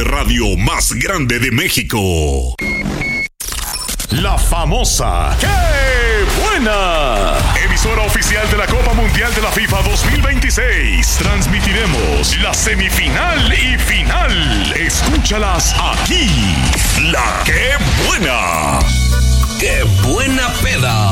de radio más grande de México. La famosa ¡Qué buena! Emisora oficial de la Copa Mundial de la FIFA 2026. Transmitiremos la semifinal y final. Escúchalas aquí. La ¡Qué buena! ¡Qué buena peda!